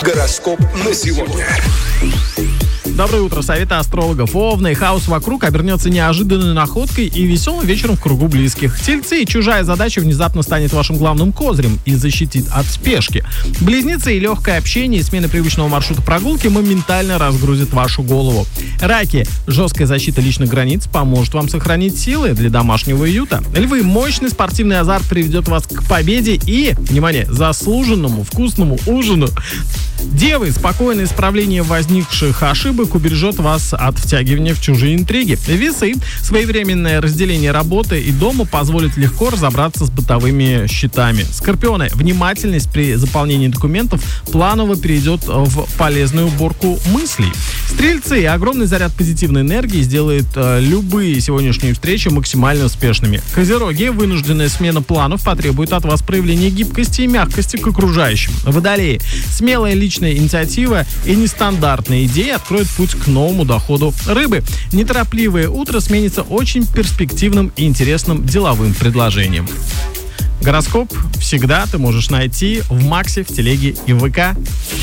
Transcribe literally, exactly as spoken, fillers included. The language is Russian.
Гороскоп на сегодня. Доброе утро. Советы астрологов. Овны. Хаос вокруг обернется неожиданной находкой и веселым вечером в кругу близких. Тельцы. Чужая задача внезапно станет вашим главным козырем и защитит от спешки. Близнецы. Легкое общение и смена привычного маршрута прогулки моментально разгрузит вашу голову. Раки. Жесткая защита личных границ поможет вам сохранить силы для домашнего уюта. Львы. Мощный спортивный азарт приведет вас к победе и, внимание, заслуженному вкусному ужину. Девы. Спокойное исправление возникших ошибок убережет вас от втягивания в чужие интриги. Весы. Своевременное разделение работы и дома позволит легко разобраться с бытовыми счетами. Скорпионы. Внимательность при заполнении документов планово перейдет в полезную уборку мыслей. Стрельцы. Огромный заряд позитивной энергии сделает э, любые сегодняшние встречи максимально успешными. Козероги. Вынужденная смена планов потребует от вас проявления гибкости и мягкости к окружающим. Водолеи. Смелая личная инициатива и нестандартные идеи откроют путь к новому доходу. Рыбы. Неторопливое утро сменится очень перспективным и интересным деловым предложением. Гороскоп всегда ты можешь найти в Максе, в Телеге и в ВК.